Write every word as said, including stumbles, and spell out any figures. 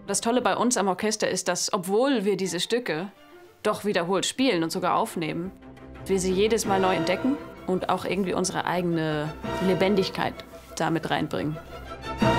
Das Tolle bei uns am Orchester ist, dass, obwohl wir diese Stücke doch wiederholt spielen und sogar aufnehmen, wir sie jedes Mal neu entdecken und auch irgendwie unsere eigene Lebendigkeit damit reinbringen.